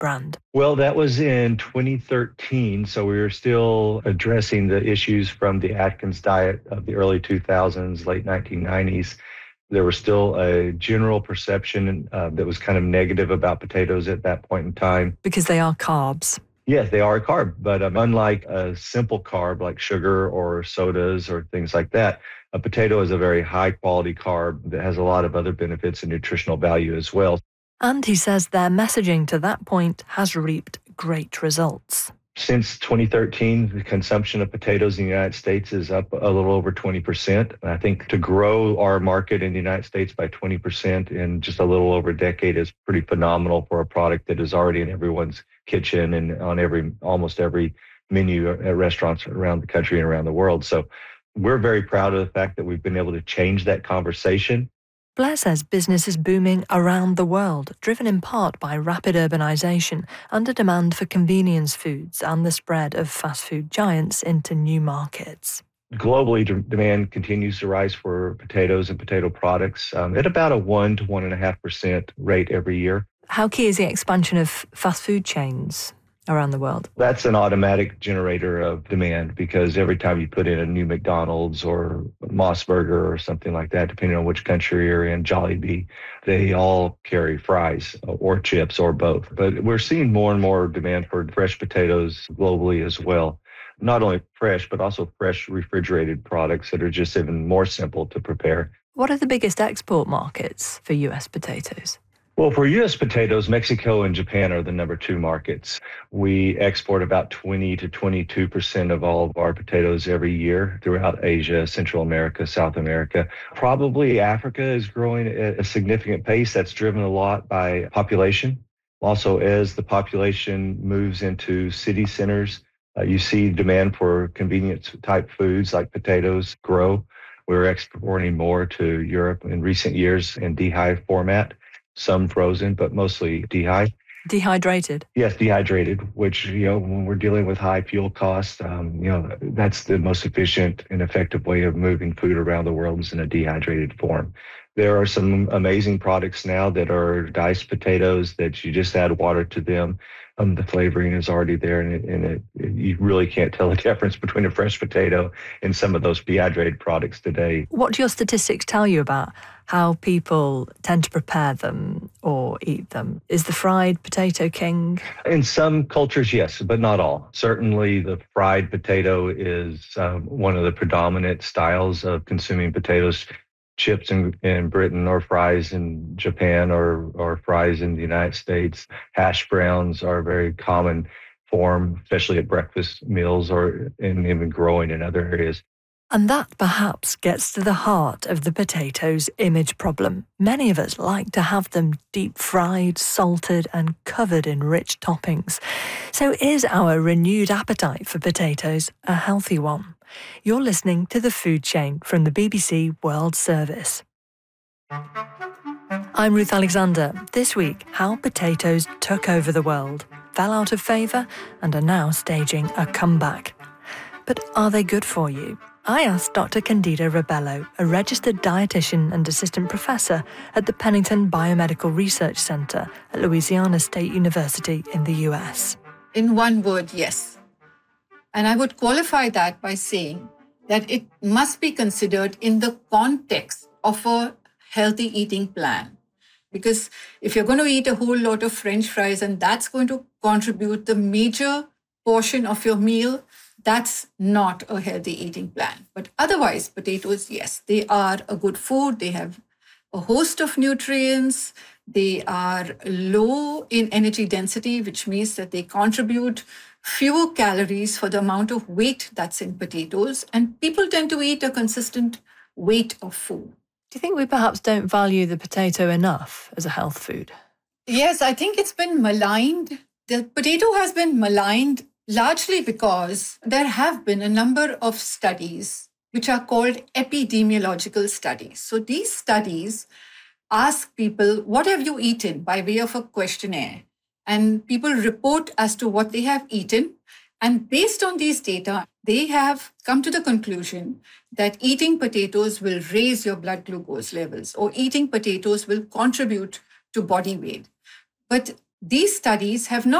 brand? Well, that was in 2013, so we were still addressing the issues from the Atkins diet of the early 2000s, late 1990s. There was still a general perception that was kind of negative about potatoes at that point in time. Because they are carbs. Yes, they are a carb, but unlike a simple carb like sugar or sodas or things like that, a potato is a very high quality carb that has a lot of other benefits and nutritional value as well. And he says their messaging to that point has reaped great results. Since 2013, the consumption of potatoes in the United States is up a little over 20%. And I think to grow our market in the United States by 20% in just a little over a decade is pretty phenomenal for a product that is already in everyone's kitchen and on almost every menu at restaurants around the country and around the world. So we're very proud of the fact that we've been able to change that conversation. Blair says business is booming around the world, driven in part by rapid urbanisation and a demand for convenience foods and the spread of fast food giants into new markets. Globally, demand continues to rise for potatoes and potato products at about a 1 to 1.5% rate every year. How key is the expansion of fast food chains around the world? That's an automatic generator of demand because every time you put in a new McDonald's or Moss Burger or something like that, depending on which country you're in, Jollibee, they all carry fries or chips or both. But we're seeing more and more demand for fresh potatoes globally as well. Not only fresh, but also fresh refrigerated products that are just even more simple to prepare. What are the biggest export markets for US potatoes? Well, for U.S. potatoes, Mexico and Japan are the number 2 markets. We export about 20 to 22% of all of our potatoes every year throughout Asia, Central America, South America. Probably Africa is growing at a significant pace. That's driven a lot by population. Also, as the population moves into city centers, you see demand for convenience type foods like potatoes grow. We're exporting more to Europe in recent years in dehydrated format. Some frozen, but mostly Dehydrated? Yes, dehydrated, which, when we're dealing with high fuel costs, that's the most efficient and effective way of moving food around the world is in a dehydrated form. There are some amazing products now that are diced potatoes that you just add water to them. The flavoring is already there, and you really can't tell the difference between a fresh potato and some of those dehydrated products today. What do your statistics tell you about how people tend to prepare them or eat them? Is the fried potato king? In some cultures, yes, but not all. Certainly, the fried potato is one of the predominant styles of consuming potatoes. Chips in Britain or fries in Japan or fries in the United States. Hash browns are a very common form, especially at breakfast meals and even growing in other areas. And that perhaps gets to the heart of the potato's image problem. Many of us like to have them deep fried, salted and covered in rich toppings. So is our renewed appetite for potatoes a healthy one? You're listening to The Food Chain from the BBC World Service. I'm Ruth Alexander. This week, how potatoes took over the world, fell out of favour and are now staging a comeback. But are they good for you? I asked Dr. Candida Rebello, a registered dietitian and assistant professor at the Pennington Biomedical Research Center at Louisiana State University in the US. In one word, yes. And I would qualify that by saying that it must be considered in the context of a healthy eating plan. Because if you're going to eat a whole lot of French fries and that's going to contribute the major portion of your meal, that's not a healthy eating plan. But otherwise, potatoes, yes, they are a good food. They have a host of nutrients. They are low in energy density, which means that they contribute fewer calories for the amount of weight that's in potatoes. And people tend to eat a consistent weight of food. Do you think we perhaps don't value the potato enough as a health food? Yes, I think it's been maligned. The potato has been maligned largely because there have been a number of studies which are called epidemiological studies. So these studies ask people, what have you eaten, by way of a questionnaire? And people report as to what they have eaten. And based on these data, they have come to the conclusion that eating potatoes will raise your blood glucose levels, or eating potatoes will contribute to body weight. But these studies have not